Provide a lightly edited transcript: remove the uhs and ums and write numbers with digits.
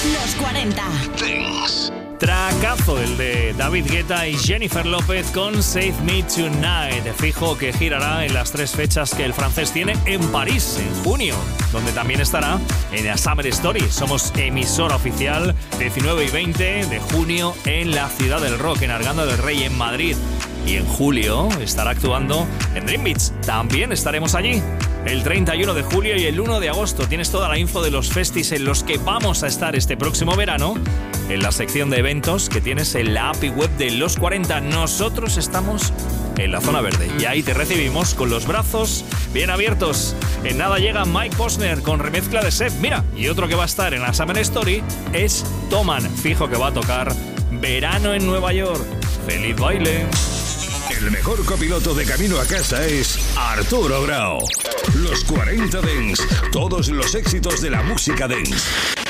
Los 40 Dance. Tracazo el de David Guetta y Jennifer López con Save Me Tonight. Fijo que girará en las 3 fechas que el francés tiene en París en junio, donde también estará en la Summer Story. Somos emisora oficial 19 y 20 de junio en la Ciudad del Rock, en Arganda del Rey, en Madrid. Y en julio estará actuando en Dream Beach. También estaremos allí el 31 de julio y el 1 de agosto. Tienes toda la info de los festis en los que vamos a estar este próximo verano en la sección de eventos que tienes en la API web de Los 40. Nosotros estamos en la zona verde y ahí te recibimos con los brazos bien abiertos. En nada llega Mike Posner con remezcla de Seth. Mira, y otro que va a estar en la Summer Story es Toman. Fijo que va a tocar Verano en Nueva York. ¡Feliz baile! El mejor copiloto de camino a casa es Arturo Grau. Los 40 Dance. Todos los éxitos de la música dance.